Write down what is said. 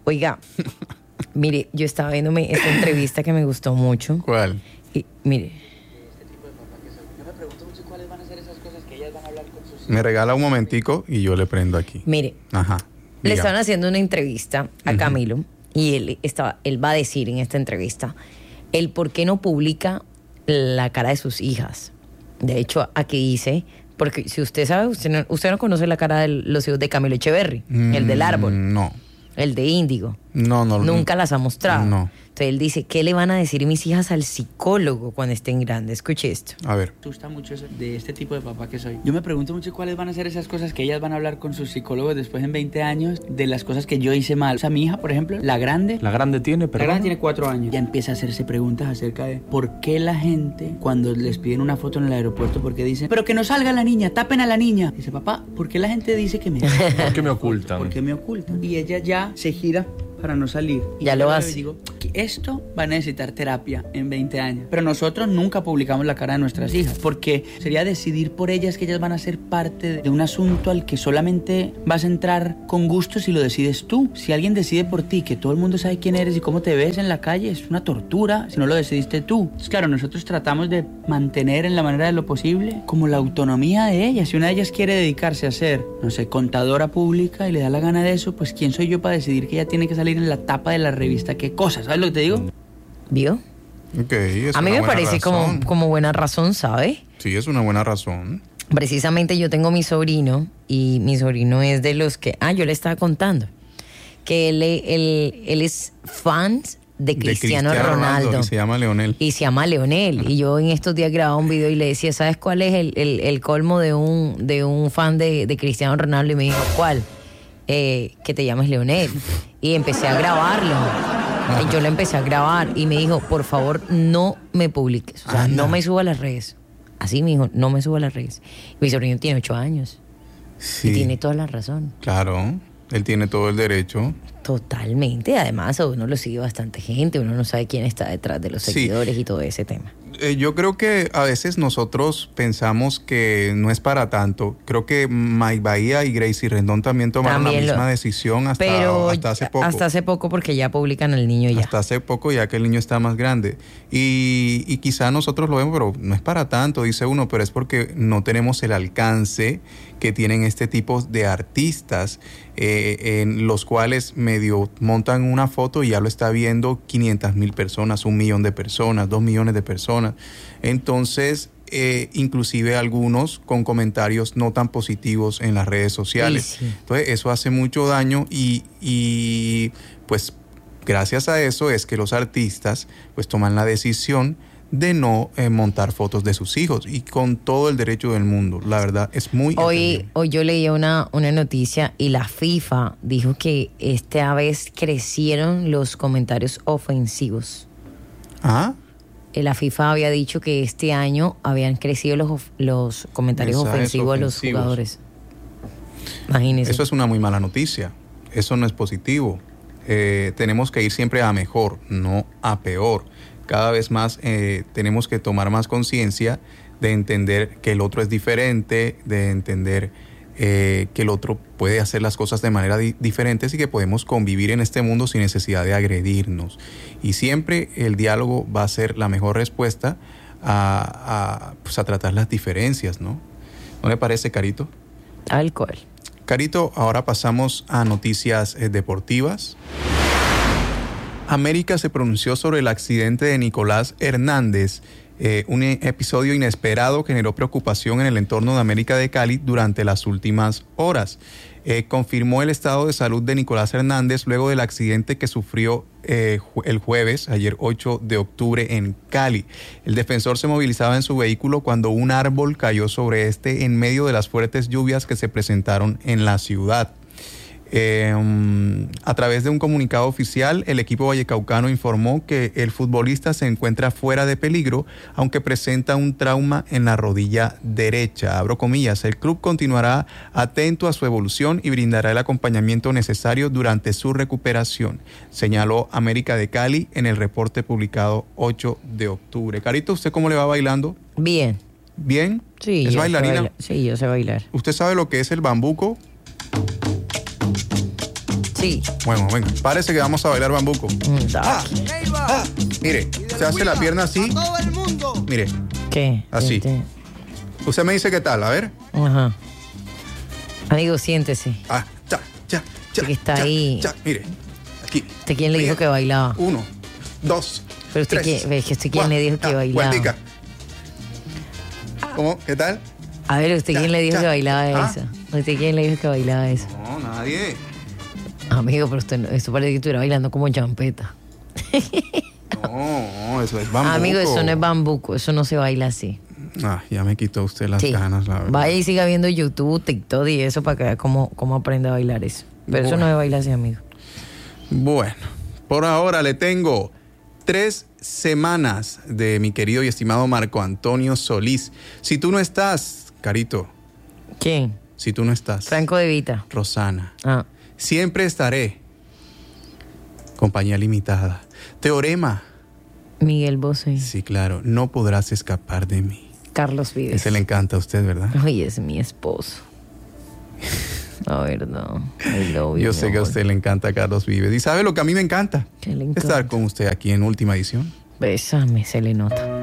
Oiga, mire, yo estaba viéndome esta entrevista que me gustó mucho. ¿Cuál? Y mire. Yo me pregunto mucho cuáles van a ser esas cosas que ellas van a hablar con sus hijos. Me regala un momentico y yo le prendo aquí. Mire, Ajá. le Diga. estaban haciendo una entrevista a Camilo y él va a decir en esta entrevista el por qué no publica la cara de sus hijas. De hecho, aquí dice, porque si usted sabe, usted no conoce la cara de los hijos de Camilo Echeverry, el del árbol, No. el de Índigo. No. Nunca las ha mostrado. No. Entonces él dice, ¿qué le van a decir mis hijas al psicólogo cuando estén grandes? Escuche esto. A ver. Me gusta mucho eso de este tipo de papá que soy. Yo me pregunto mucho cuáles van a ser esas cosas que ellas van a hablar con sus psicólogos después en 20 años de las cosas que yo hice mal. O sea, mi hija, por ejemplo, la grande tiene 4 años. Ya empieza a hacerse preguntas acerca de por qué la gente, cuando les piden una foto en el aeropuerto, porque dicen, pero que no salga la niña, tapen a la niña. Dice, papá, ¿por qué la gente dice que me ¿Por qué me ocultan? ¿Por qué me ocultan? Y ella ya se gira para no salir. Y Ya yo lo le hace. digo, que esto va a necesitar terapia en 20 años. Pero nosotros nunca publicamos la cara de nuestras hijas, porque sería decidir por ellas que ellas van a ser parte de un asunto al que solamente vas a entrar con gusto si lo decides tú. Si alguien decide por ti, que todo el mundo sabe quién eres y cómo te ves en la calle, es una tortura si no lo decidiste tú. Entonces, claro, nosotros tratamos de mantener en la manera de lo posible como la autonomía de ellas. Si una de ellas quiere dedicarse a ser, no sé, contadora pública y le da la gana de eso, pues ¿quién soy yo para decidir que ella tiene que salir en la tapa de la revista? ¿Qué cosa? ¿Sabes lo que te digo? ¿Vio? Ok, es A mí una me buena parece razón. como buena razón, ¿sabe? Sí, es una buena razón. Precisamente yo tengo mi sobrino y mi sobrino es de los que... yo le estaba contando que él es fan de Cristiano Ronaldo. Y se llama Leonel. Y se llama Leonel. Y yo en estos días grababa un video y le decía, ¿sabes cuál es el colmo de un fan de Cristiano Ronaldo? Y me dijo, ¿cuál? Que te llames Leonel. Y empecé a grabarlo. Y yo lo empecé a grabar y me dijo, por favor, no me publiques. O sea, Anda. no me suba a las redes. Así me dijo, no me suba a las redes. Mi sobrino tiene 8 años. Sí. Y tiene toda la razón. Claro, él tiene todo el derecho. Totalmente. Además, a uno lo sigue bastante gente. Uno no sabe quién está detrás de los Sí. seguidores y todo ese tema. Yo creo que a veces nosotros pensamos que no es para tanto. Creo que Mike Bahía y Gracie Rendón también tomaron la misma decisión hasta hace poco. Hasta hace poco porque ya publican al niño ya. Hasta hace poco, ya que el niño está más grande. Y quizá nosotros lo vemos, pero no es para tanto, dice uno, pero es porque no tenemos el alcance que tienen este tipo de artistas, en los cuales medio montan una foto y ya lo está viendo 500,000 personas, 1,000,000 de personas, 2 millones de personas. Entonces, inclusive algunos con comentarios no tan positivos en las redes sociales. Sí. Entonces, eso hace mucho daño y pues gracias a eso es que los artistas pues toman la decisión de no montar fotos de sus hijos, y con todo el derecho del mundo. La verdad es muy Hoy yo leí una noticia y la FIFA dijo que esta vez crecieron los comentarios ofensivos. ¿Ah? La FIFA había dicho que este año habían crecido los comentarios Mensajes ofensivos a los ofensivos. jugadores. Imagínense. Eso es una muy mala noticia. Eso no es positivo. Tenemos que ir siempre a mejor, no a peor. Cada vez más tenemos que tomar más conciencia de entender que el otro es diferente, de entender que el otro puede hacer las cosas de manera diferentes y que podemos convivir en este mundo sin necesidad de agredirnos. Y siempre el diálogo va a ser la mejor respuesta a tratar las diferencias, ¿no? ¿No le parece, Carito? Tal cual. Carito, ahora pasamos a noticias deportivas. América se pronunció sobre el accidente de Nicolás Hernández. Un episodio inesperado generó preocupación en el entorno de América de Cali durante las últimas horas. Confirmó el estado de salud de Nicolás Hernández luego del accidente que sufrió el jueves, ayer 8 de octubre, en Cali. El defensor se movilizaba en su vehículo cuando un árbol cayó sobre este en medio de las fuertes lluvias que se presentaron en la ciudad. A través de un comunicado oficial, el equipo vallecaucano informó que el futbolista se encuentra fuera de peligro, aunque presenta un trauma en la rodilla derecha. Abro comillas, el club continuará atento a su evolución y brindará el acompañamiento necesario durante su recuperación, señaló América de Cali en el reporte publicado 8 de octubre. Carito, ¿usted cómo le va bailando? Bien. ¿Bien? Sí. ¿Es bailarina? Sí, yo sé bailar. ¿Usted sabe lo que es el bambuco? Sí. Bueno, venga, parece que vamos a bailar bambuco. Mire, se hace la pierna así. Mire, ¿Qué? así. Usted me dice qué tal, a ver. Ajá. Amigo, siéntese. Ya. Que está ahí. Mire, aquí. ¿Usted quién le dijo que bailaba? 1, 2, Pero usted 3. ve que usted quién le dijo que bailaba. Vueltica. ¿Cómo? ¿Qué tal? A ver, ¿usted quién le dijo que bailaba ¿Ah? eso? ¿Usted quién le dijo que bailaba eso? No, nadie. Amigo, pero usted, esto parece que estuviera bailando como champeta. No, eso es bambuco. Amigo, eso no es bambuco, eso no se baila así. Ya me quitó usted las Sí. ganas, la verdad. Vaya y siga viendo YouTube, TikTok y eso para que vea cómo aprende a bailar eso. Pero eso no se baila así, amigo. Bueno, por ahora le tengo 3 semanas de mi querido y estimado Marco Antonio Solís. Si tú no estás, Carito, ¿Quién? si tú no estás, Franco de Vita. Rosana, Ah, siempre estaré. Compañía limitada. Teorema. Miguel Bosé. Sí, claro, no podrás escapar de mí. Carlos Vives. Ese le encanta a usted, ¿verdad? Ay, es mi esposo. La verdad. I love you, Yo mi sé que a amor. usted le encanta a Carlos Vives. ¿Y sabe lo que a mí me encanta? ¿Qué le encanta? Estar con usted aquí en Última Edición. Bésame, se le nota.